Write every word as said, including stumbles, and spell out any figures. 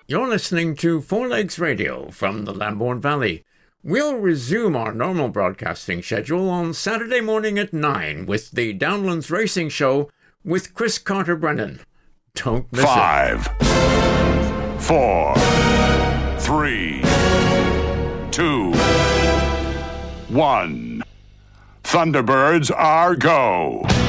You're listening to Four Legs Radio from the Lambourne Valley. We'll resume our normal broadcasting schedule on Saturday morning at nine with the Downlands Racing Show with Chris Carter-Brennan. Don't miss Five, it. Five, four, three, two, one. Thunderbirds are go.